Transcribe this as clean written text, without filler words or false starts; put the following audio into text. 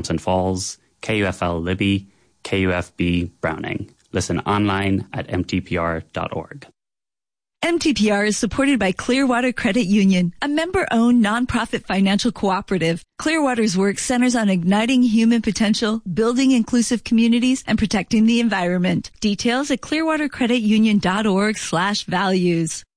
Thompson Falls, KUFL Libby, KUFB Browning. Listen online at mtpr.org. MTPR is supported by Clearwater Credit Union, a member-owned nonprofit financial cooperative. Clearwater's work centers on igniting human potential, building inclusive communities, and protecting the environment. Details at clearwatercreditunion.org/values.